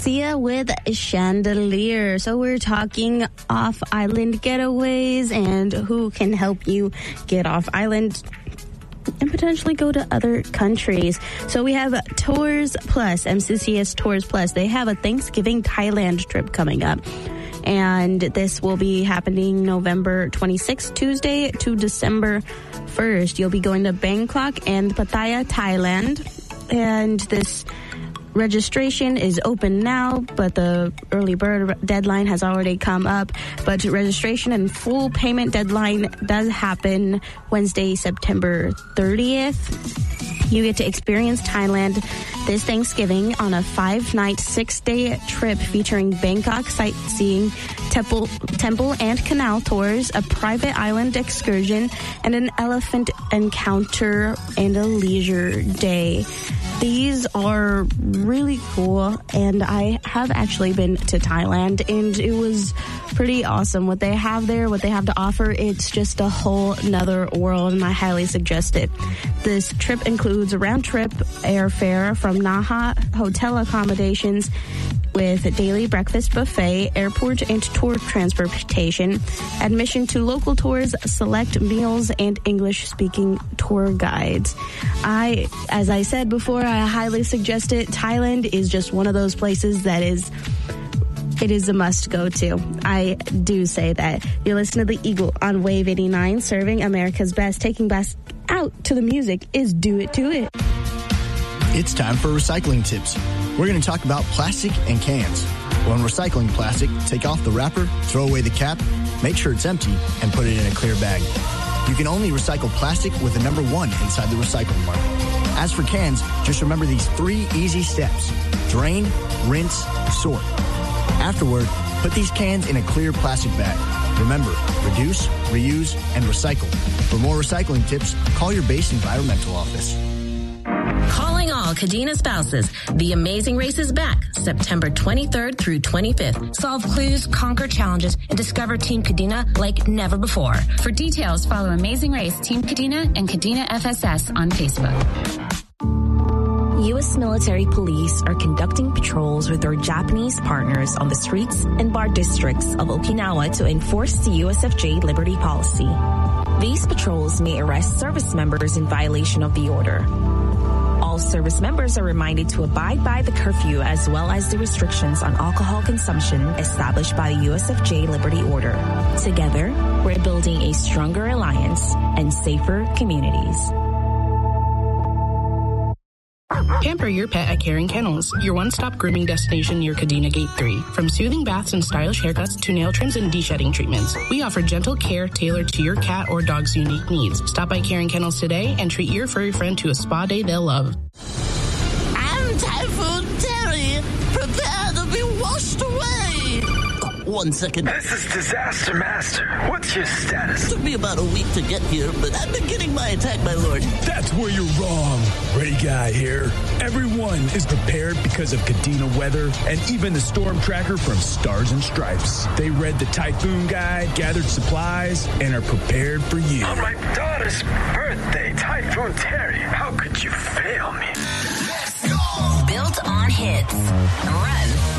Sia with Chandelier. So we're talking off-island getaways and who can help you get off island and potentially go to other countries. So we have Tours Plus, MCCS Tours Plus. They have a Thanksgiving Thailand trip coming up. And this will be happening November 26th, Tuesday, to December 1st. You'll be going to Bangkok and Pattaya, Thailand. And this registration is open now, but the early bird deadline has already come up. But registration and full payment deadline does happen Wednesday, September 30th. You get to experience Thailand this Thanksgiving on a 5-night, 6-day trip featuring Bangkok sightseeing, temple and canal tours, a private island excursion, and an elephant encounter and a leisure day. These are really cool, and I have actually been to Thailand, and it was pretty awesome. What they have there, what they have to offer, it's just a whole nother world, and I highly suggest it. This trip includes a round-trip airfare from Naha, hotel accommodations with a daily breakfast buffet, airport and tour transportation, admission to local tours, select meals, and English-speaking tour guides. As I said before, I highly suggest it. Thailand is just one of those places that it is a must go to. I do say that. You're listening to The Eagle on Wave 89, serving America's best. Taking best out to the music is Do It To It. It's time for recycling tips. We're going to talk about plastic and cans. When recycling plastic, take off the wrapper, throw away the cap, make sure it's empty, and put it in a clear bag. You can only recycle plastic with a number 1 inside the recycling mark. As for cans, just remember these 3 easy steps. Drain, rinse, sort. Afterward, put these cans in a clear plastic bag. Remember, reduce, reuse, and recycle. For more recycling tips, call your base environmental office. Calling all Kadena spouses. The Amazing Race is back September 23rd through 25th. Solve clues, conquer challenges, and discover Team Kadena like never before. For details, follow Amazing Race Team Kadena and Kadena FSS on Facebook. U.S. military police are conducting patrols with their Japanese partners on the streets and bar districts of Okinawa to enforce the USFJ Liberty Policy. These patrols may arrest service members in violation of the order. All service members are reminded to abide by the curfew as well as the restrictions on alcohol consumption established by the USFJ Liberty Order. Together, we're building a stronger alliance and safer communities. Pamper your pet at Caring Kennels, your one-stop grooming destination near Kadena Gate 3. From soothing baths and stylish haircuts to nail trims and de-shedding treatments, we offer gentle care tailored to your cat or dog's unique needs. Stop by Caring Kennels today and treat your furry friend to a spa day they'll love. I'm Typhoon Terry. Prepare to be washed away. 1 second. This is Disaster Master. What's your status? Took me about a week to get here, but I've been getting my attack, my lord. That's where you're wrong. Ray Guy here. Everyone is prepared because of Kadena weather and even the storm tracker from Stars and Stripes. They read the Typhoon Guide, gathered supplies, and are prepared for you. On my daughter's birthday, Typhoon Terry. How could you fail me? Let's go! Built on hits. Run